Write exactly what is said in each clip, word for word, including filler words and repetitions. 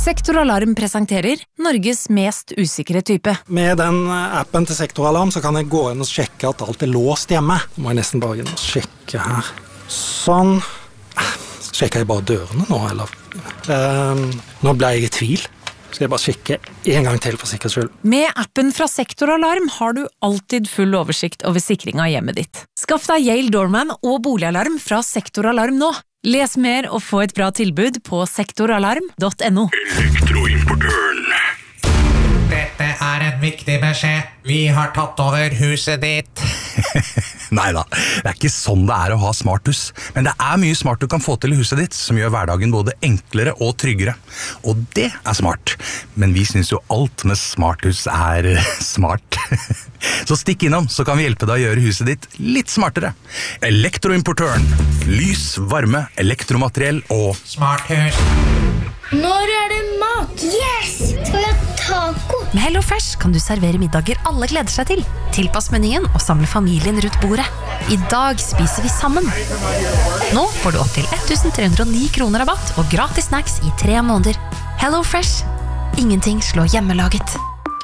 Sektoralarm presenterer Norges mest usikre type. Med den appen til Sektoralarm så kan jeg gå inn og sjekke at alt er låst hjemme. Nå må jeg nesten bare inn og sjekke her. Sånn. Sjekker jeg bare dørene nå, eller? Um, nå ble jeg i tvil. Skal jeg bare sjekke en gang til for sikkerhets skyld. Med appen fra Sektoralarm har du alltid full oversikt over sikring av hjemmet ditt. Skaff deg Yale Doorman og boligalarm fra Sektoralarm nå. Les mer og få et bra tilbud på sektoralarm punktum no. Elektroimportøren. Dette er en viktig beskjed. Vi har tatt over huset ditt. Neida, det er ikke sånn det er å ha smarthus. Men det er mye smart du kan få til i huset ditt, som gjør hverdagen både enklere og tryggere. Og det er smart. Men vi synes jo alt med smarthus er smart. Så stikk innom, så kan vi hjelpe deg å gjøre huset ditt litt smartere. Elektroimportøren. Lys, varme, elektromateriell og Smarthus. Når er det mat? Yes! Skal vi ha taco? Med HelloFresh kan du servere middager alle gleder seg til. Tilpass menyen og samle familien rundt bordet. I dag spiser vi sammen. Nå får du opp til elleve hundre og ni kroner rabatt og gratis snacks i tre måneder. HelloFresh. Ingenting slår hjemmelaget.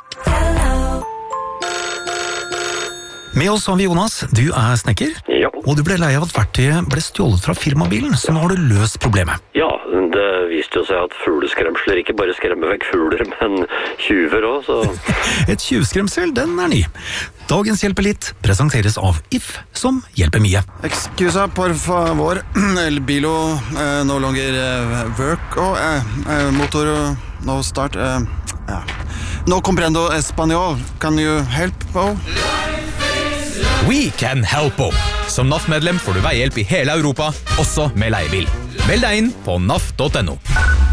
Med oss har vi Jonas, du er snekker, Ja. og du ble lei av at verktøyet ble stjålet fra firmabilen, så nå har du løst problemet. Ja, det viste jo seg at fugleskremsler ikke bare skremmer vekk fugler, men tjuver også, så... Et tjuvskremsel, den er ny. Dagens hjelper litt presenteres av If, som hjelper mye. Excusa, por favor, el bilo eh, no longer eh, work, og eh, eh, motor no start, eh, ja. No comprendo español, can you help, oh? We can help up. Som N A F-medlem får du veihjelp i hele Europa, også med leiebil. Meld deg inn på N A F punktum no.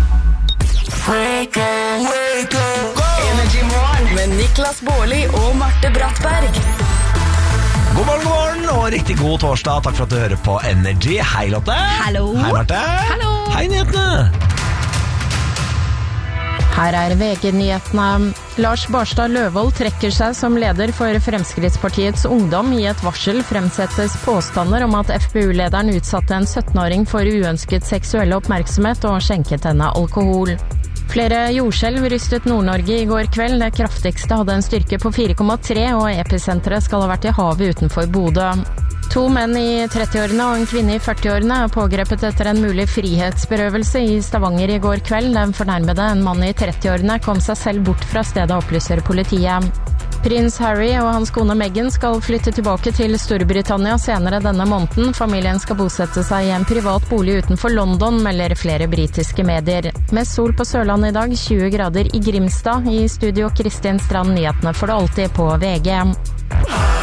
Energy Morgen med Niklas Baarli og Marte Brattberg. God morgen, god morgen, og riktig god torsdag. Takk for at du hører på Energy. Hei, Lotte. Hallo. Hei, Marte. Hallo. Hei, nyhetene. Her er V G-nyhetene. Lars Barstad Løvold trekker seg som leder for Fremskrittspartiets ungdom. I et varsel fremsettes påstander om at F P U-lederen utsatte en syttenåring for uønsket seksuell oppmerksomhet og skjenket henne alkohol. Flere jordskjelv rystet Nord-Norge i går kveld. Det kraftigste hadde en styrke på fire komma tre, og episenteret skal ha vært i havet utenfor Bodø. To menn i trettiårene og en kvinne i førtiårene er pågrepet etter en mulig frihetsberøvelse i Stavanger i går kveld. Den fornærmede, en mann i trettiårene, kom seg selv bort fra stedet, opplyser politiet. Prins Harry og hans kone Meghan skal flytte tilbake til Storbritannia senere denne måneden. Familien skal bosette seg i en privat bolig utenfor London, melder flere britiske medier. Med sol på Sørlandet i dag, tjue grader i Grimstad. I studio Kristin Strand, nyhetene får det alltid på V G.